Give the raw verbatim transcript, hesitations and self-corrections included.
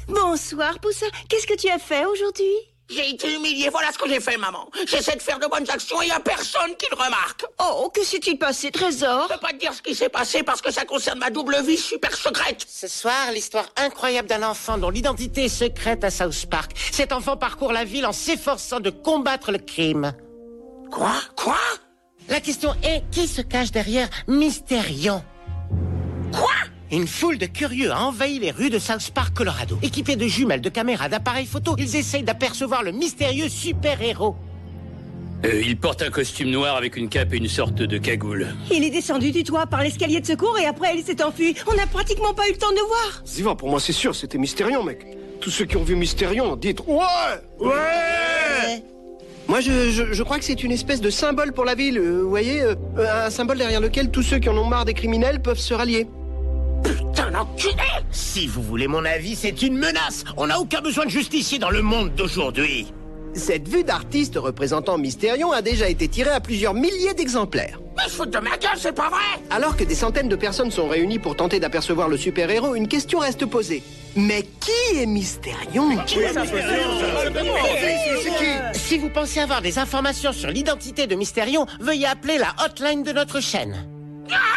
Bonsoir, Poussin. Qu'est-ce que tu as fait aujourd'hui? J'ai été humilié, voilà ce que j'ai fait, maman. J'essaie de faire de bonnes actions et il n'y a personne qui le remarque. Oh, que s'est-il passé, Trésor? Je peux pas te dire ce qui s'est passé parce que ça concerne ma double vie super secrète. Ce soir, l'histoire incroyable d'un enfant dont l'identité est secrète à South Park. Cet enfant parcourt la ville en s'efforçant de combattre le crime. Quoi? Quoi? La question est, qui se cache derrière Mysterion? Quoi? Une foule de curieux a envahi les rues de South Park, Colorado. Équipés de jumelles, de caméras, d'appareils photo, ils essayent d'apercevoir le mystérieux super-héros. Euh, il porte un costume noir avec une cape et une sorte de cagoule. Il est descendu du toit par l'escalier de secours et après il s'est enfui. On n'a pratiquement pas eu le temps de le voir. Ziva, pour moi c'est sûr, c'était Mysterion, mec. Tous ceux qui ont vu Mysterion, dites ouais. Ouais. Ouais. Moi, je, je, je crois que c'est une espèce de symbole pour la ville, euh, vous voyez euh, un symbole derrière lequel tous ceux qui en ont marre des criminels peuvent se rallier. Putain d'enculé! Si vous voulez mon avis, c'est une menace. On n'a aucun besoin de justicier dans le monde d'aujourd'hui. Cette vue d'artiste représentant Mysterion a déjà été tirée à plusieurs milliers d'exemplaires. Mais je fous de ma gueule, c'est pas vrai! Alors que des centaines de personnes sont réunies pour tenter d'apercevoir le super-héros, une question reste posée. Mais qui est Mysterion? Qui est Mysterion? Si vous pensez avoir des informations sur l'identité de Mysterion, veuillez appeler la hotline de notre chaîne. Ah!